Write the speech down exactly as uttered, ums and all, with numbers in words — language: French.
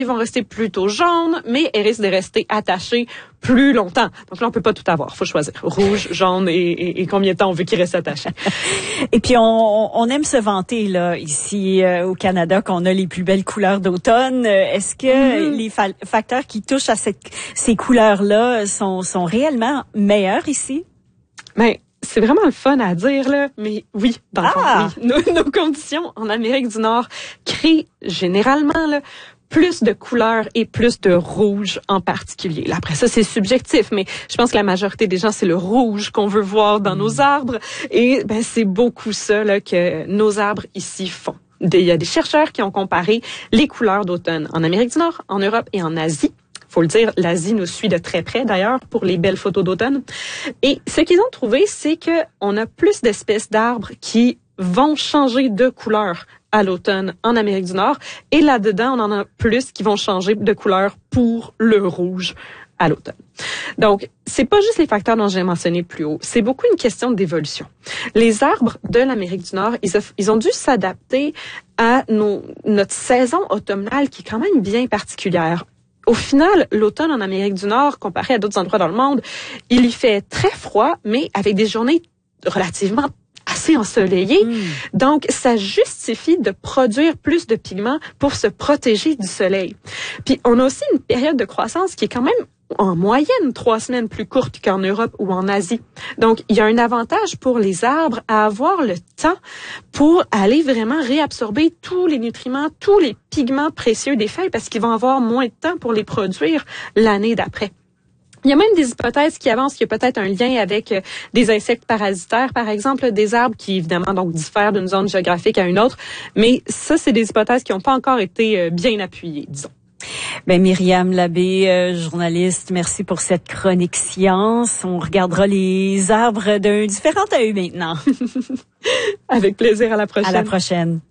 ils vont rester plutôt jaunes, mais elles risquent de rester attachées plus longtemps. Donc là, on peut pas tout avoir. Faut choisir. Rouge, jaune et, et, et combien de temps on veut qu'ils restent attachés. Et puis, on, on aime se vanter, là, ici euh, au Canada, qu'on a les plus belles couleurs d'automne. Est-ce que mm-hmm. les fa- facteurs qui touchent à cette, ces couleurs-là sont, sont réellement meilleurs ici? Ben, c'est vraiment le fun à dire, là, mais oui, dans le ah! fond, oui. Nos, nos conditions en Amérique du Nord créent généralement, là, plus de couleurs et plus de rouge en particulier. Là, après ça, c'est subjectif, mais je pense que la majorité des gens, c'est le rouge qu'on veut voir dans mmh. nos arbres. Et ben, c'est beaucoup ça là, que nos arbres ici font. Il y a des chercheurs qui ont comparé les couleurs d'automne en Amérique du Nord, en Europe et en Asie. Faut le dire, l'Asie nous suit de très près d'ailleurs pour les belles photos d'automne. Et ce qu'ils ont trouvé, c'est que on a plus d'espèces d'arbres qui vont changer de couleur à l'automne en Amérique du Nord. Et là-dedans, on en a plus qui vont changer de couleur pour le rouge à l'automne. Donc, c'est pas juste les facteurs dont j'ai mentionné plus haut. C'est beaucoup une question d'évolution. Les arbres de l'Amérique du Nord, ils, a, ils ont dû s'adapter à nos, notre saison automnale qui est quand même bien particulière. Au final, l'automne en Amérique du Nord, comparé à d'autres endroits dans le monde, il y fait très froid, mais avec des journées relativement assez ensoleillé. Mmh. Donc, ça justifie de produire plus de pigments pour se protéger du soleil. Puis, on a aussi une période de croissance qui est quand même en moyenne trois semaines plus courte qu'en Europe ou en Asie. Donc, il y a un avantage pour les arbres à avoir le temps pour aller vraiment réabsorber tous les nutriments, tous les pigments précieux des feuilles parce qu'ils vont avoir moins de temps pour les produire l'année d'après. Il y a même des hypothèses qui avancent qu'il y a peut-être un lien avec euh, des insectes parasitaires, par exemple, des arbres qui, évidemment, donc diffèrent d'une zone géographique à une autre. Mais ça, c'est des hypothèses qui n'ont pas encore été euh, bien appuyées, disons. Ben Myriam Labbé, euh, journaliste, merci pour cette chronique science. On regardera les arbres d'un différent œil maintenant. Avec plaisir, à la prochaine. À la prochaine.